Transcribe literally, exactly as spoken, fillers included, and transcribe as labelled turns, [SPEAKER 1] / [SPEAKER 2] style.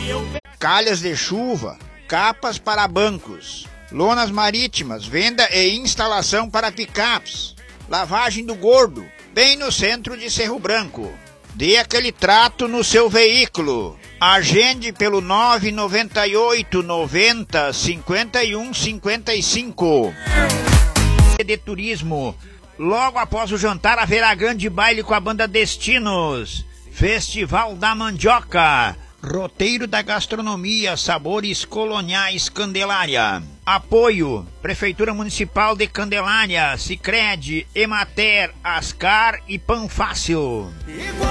[SPEAKER 1] Calhas de chuva, capas para bancos, lonas marítimas, venda e instalação para picapes, lavagem do gordo, bem no centro de Cerro Branco. Dê aquele trato no seu veículo. Agende pelo nove nove oito noventa cinquenta e um cinquenta e cinco. De turismo. Logo após o jantar haverá grande baile com a banda Destinos. Festival da Mandioca. Roteiro da gastronomia, sabores coloniais Candelária. Apoio, Prefeitura Municipal de Candelária, Sicredi, Emater, Ascar e Panfácil.